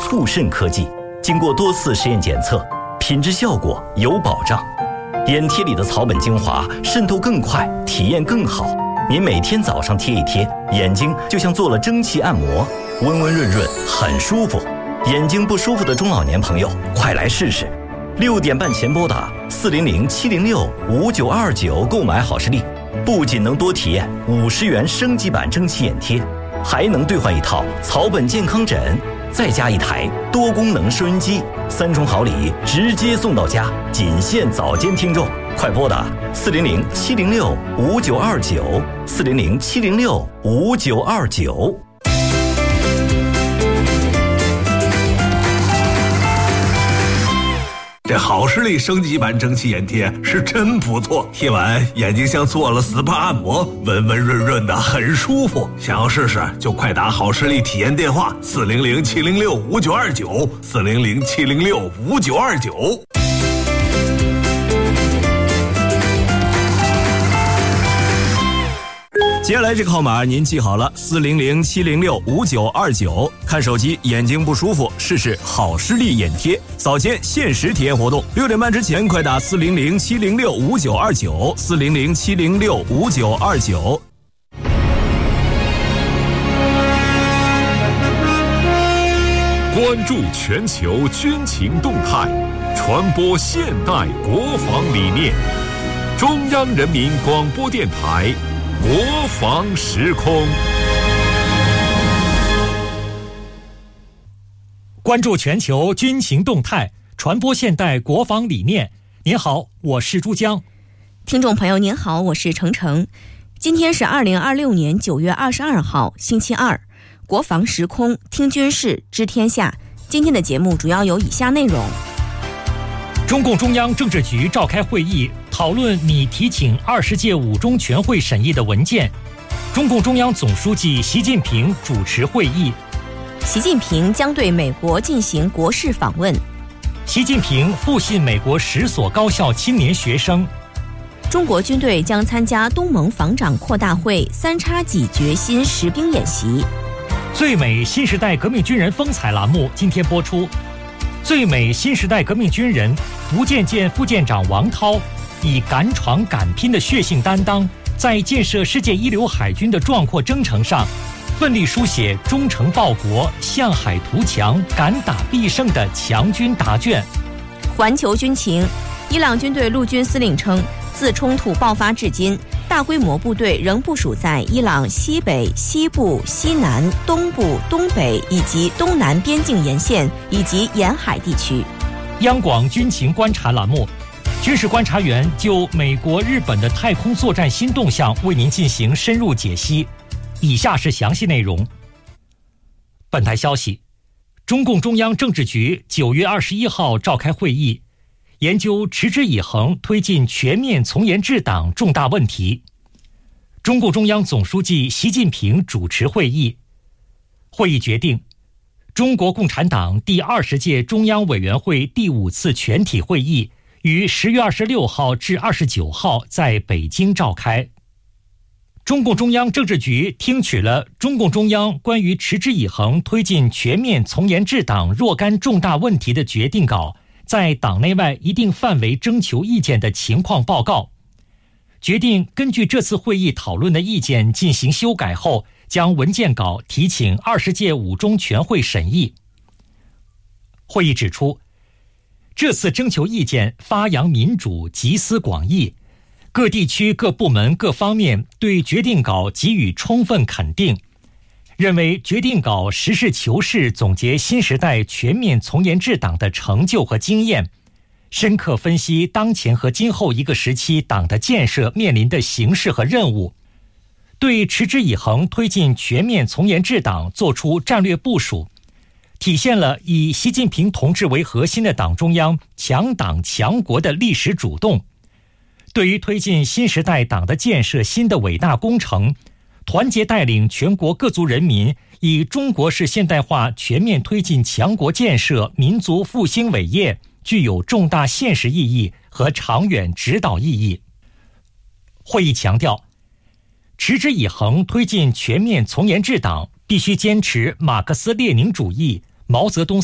促渗科技，经过多次实验检测，品质效果有保障。眼贴里的草本精华渗透更快，体验更好。您每天早上贴一贴，眼睛就像做了蒸汽按摩，温温润润，很舒服。眼睛不舒服的中老年朋友，快来试试。6点半前拨打400-706-5929购买好视力，不仅能多体验50元升级版蒸汽眼贴，还能兑换一套草本健康枕，再加一台多功能收音机，3重好礼直接送到家，仅限早间听众，快拨打400-706-5929，400-706-5929。 这好视力升级版蒸汽眼贴是真不错，贴完眼睛像做了 SPA 按摩，温温润润的，很舒服。想要试试就快打好视力体验电话400-706-5929，400-706-5929。 接下来这个号码您记好了，400-706-5929。看手机眼睛不舒服，试试好视力眼贴，早间限时体验活动，6点半之前快打400-706-5929，400-706-5929。 关注全球军情动态，传播现代国防理念。中央人民广播电台国防时空。 关注全球军情动态，传播现代国防理念。您好，我是珠江。 听众朋友您好，我是程程。今天是2026年9月22号星期二，国防时空听军事知天下。今天的节目主要有以下内容： 中共中央政治局召开会议，讨论拟提请20届五中全会审议的文件。中共中央总书记习近平主持会议。 习近平将对美国进行国事访问。 习近平复信美国10所高校青年学生。 中国军队将参加东盟防长扩大会3x戟决心实兵演习。 最美新时代革命军人风采栏目今天播出。最美新时代革命军人福建舰副舰长王涛以敢闯敢拼的血性担当，在建设世界一流海军的壮阔征程上，奋力书写忠诚报国、向海图强、敢打必胜的强军答卷。 环球军情，伊朗军队陆军司令称，自冲突爆发至今，大规模部队仍部署在伊朗西北、西部、西南、东部、东北以及东南边境沿线以及沿海地区。 央广军情观察栏目，军事观察员就美国、日本的太空作战新动向为您进行深入解析。以下是详细内容。本台消息，中共中央政治局9月21号召开会议，研究持之以恒推进全面从严治党重大问题。中共中央总书记习近平主持会议。会议决定，中国共产党第20届中央委员会第5次全体会议于10月26号至29号在北京召开。中共中央政治局听取了中共中央关于持之以恒推进全面从严治党若干重大问题的决定稿，在党内外一定范围征求意见的情况报告，决定根据这次会议讨论的意见进行修改后，将文件稿提请20届五中全会审议。会议指出，这次征求意见发扬民主，集思广益，各地区各部门各方面对决定稿给予充分肯定，认为决定稿实事求是总结新时代全面从严治党的成就和经验，深刻分析当前和今后一个时期党的建设面临的形势和任务，对持之以恒推进全面从严治党作出战略部署，体现了以习近平同志为核心的党中央强党强国的历史主动，对于推进新时代党的建设新的伟大工程，团结带领全国各族人民以中国式现代化全面推进强国建设民族复兴伟业，具有重大现实意义和长远指导意义。会议强调，持之以恒推进全面从严治党必须坚持马克思列宁主义、毛泽东